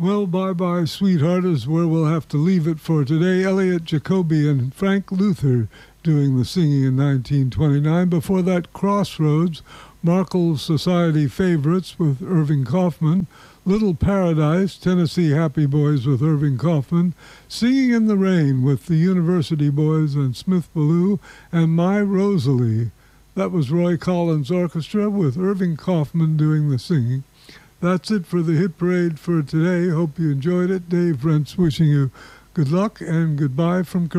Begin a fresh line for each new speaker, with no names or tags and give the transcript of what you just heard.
Well, Bye Bye Sweetheart is where we'll have to leave it for today. Elliot Jacoby and Frank Luther doing the singing in 1929. Before that, Crossroads, Markle Society Favorites with Irving Kaufman, Little Paradise, Tennessee Happy Boys with Irving Kaufman, Singing in the Rain with the University Boys and Smith Ballou, and My Rosalie. That was Roy Collins Orchestra with Irving Kaufman doing the singing. That's it for the Hit Parade for today. Hope you enjoyed it. Dave Rentz wishing you good luck and goodbye from